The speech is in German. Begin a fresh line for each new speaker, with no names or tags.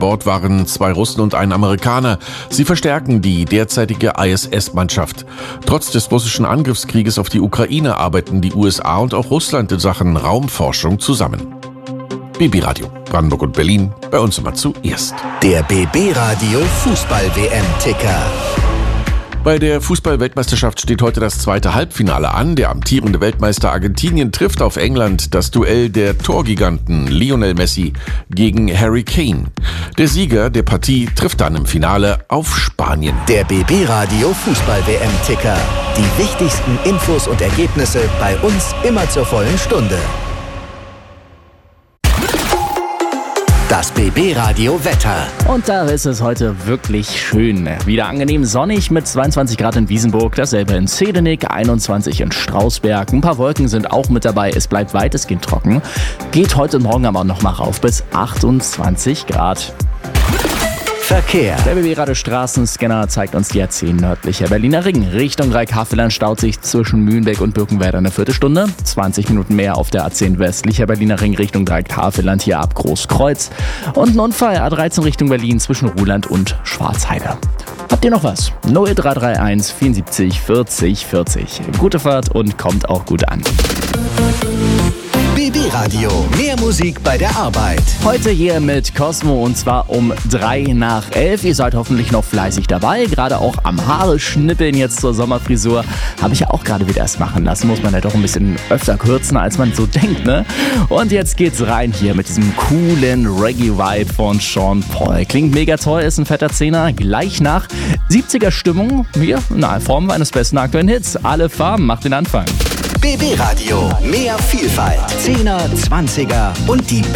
Bord waren 2 Russen und ein Amerikaner. Sie verstärken die derzeitige ISS-Mannschaft. Trotz des russischen Angriffskrieges auf die Ukraine arbeiten die USA und auch Russland in Sachen Raumforschung zusammen. BB Radio, Brandenburg und Berlin, bei uns immer zuerst.
Der BB Radio Fußball-WM-Ticker.
Bei der Fußball-Weltmeisterschaft steht heute das zweite Halbfinale an. Der amtierende Weltmeister Argentinien trifft auf England. Das Duell der Torgiganten Lionel Messi gegen Harry Kane. Der Sieger der Partie trifft dann im Finale auf Spanien.
Der BB Radio Fußball-WM-Ticker. Die wichtigsten Infos und Ergebnisse bei uns immer zur vollen Stunde. Das BB Radio Wetter.
Und da ist es heute wirklich schön. Wieder angenehm sonnig mit 22 Grad in Wiesenburg, dasselbe in Zehdenick, 21 in Strausberg. Ein paar Wolken sind auch mit dabei, es bleibt weitestgehend trocken. Geht heute Morgen aber noch mal rauf bis 28 Grad.
Verkehr.
Der BB Radio Straßenscanner zeigt uns die A10 nördlicher Berliner Ring. Richtung Dreieckhavelland staut sich zwischen Mühlenbeck und Birkenwerder eine Viertelstunde. 20 Minuten mehr auf der A10 westlicher Berliner Ring Richtung Dreieckhavelland hier ab Großkreuz. Und ein Unfall A13 Richtung Berlin zwischen Ruhland und Schwarzheide. Habt ihr noch was? 0331 74 40 40. Gute Fahrt und kommt auch gut an.
BB Radio, mehr Musik bei der Arbeit.
Heute hier mit Cosmo und zwar um 11:03. Ihr seid hoffentlich noch fleißig dabei, gerade auch am Haare schnippeln jetzt zur Sommerfrisur. Habe ich ja auch gerade wieder erst machen lassen, muss man ja doch ein bisschen öfter kürzen, als man so denkt, ne? Und jetzt geht's rein hier mit diesem coolen Reggae-Vibe von Sean Paul. Klingt mega toll, ist ein fetter Zehner. Gleich nach 70er Stimmung, hier in Form eines besten aktuellen Hits. Alle Farben, macht den Anfang.
BB Radio, mehr Vielfalt. 10er, 20er und die